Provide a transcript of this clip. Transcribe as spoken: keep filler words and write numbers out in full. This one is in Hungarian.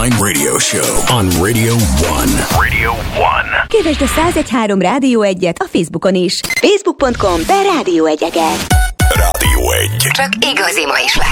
online radio show on Radio One. Radio One. Kövesd a száz egy három Rádió egyet a Facebookon is. facebook pont com per Rádió egyeket. Rádió egy. Csak igazi ma is lehet.